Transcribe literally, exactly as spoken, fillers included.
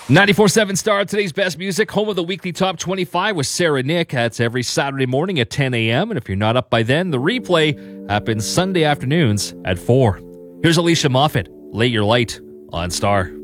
ninety-four point seven Star, today's best music, home of the weekly top twenty-five with Sarah Nick. That's every Saturday morning at ten a.m. And if you're not up by then, the replay happens Sunday afternoons at four. Here's Alicia Moffat, Lay Your Light on Star.